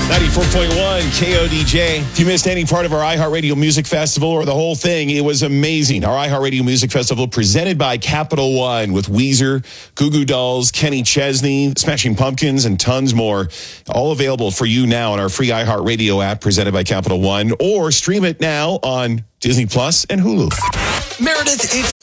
94.1 KODJ. If you missed any part of our iHeartRadio Music Festival or the whole thing, it was amazing. Our iHeartRadio Music Festival presented by Capital One with Weezer, Goo Goo Dolls, Kenny Chesney, Smashing Pumpkins, and tons more. All available for you now on our free iHeartRadio app presented by Capital One, or stream it now on Disney Plus and Hulu. Meredith,